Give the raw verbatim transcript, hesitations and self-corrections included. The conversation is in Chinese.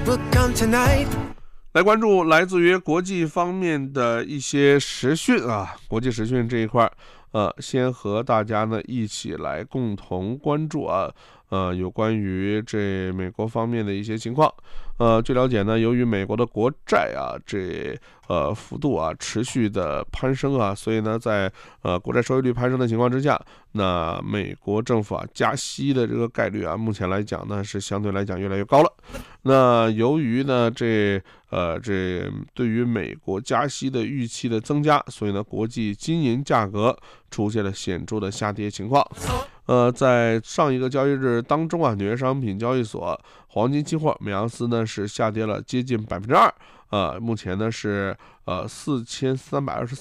will come tonight。 来关注来自于国际方面的一些时讯啊，国际时讯这一块，呃，先和大家呢一起来共同关注啊，呃，有关于这美国方面的一些情况。呃，据了解呢，由于美国的国债啊，这呃幅度啊持续的攀升啊，所以呢，在呃国债收益率攀升的情况之下，那美国政府啊加息的这个概率啊，目前来讲呢是相对来讲越来越高了。那由于呢这呃这对于美国加息的预期的增加，所以呢国际金银价格出现了显著的下跌情况。呃，在上一个交易日当中啊，纽约商品交易所黄金期货每盎司呢是下跌了接近百分之二，呃，目前呢是呃四千三百二十